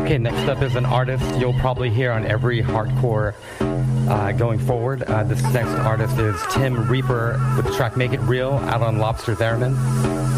Okay, next up is an artist you'll probably hear on every hardcore going forward. This next artist is Tim Reaper with the track Make It Real out on Lobster Theremin.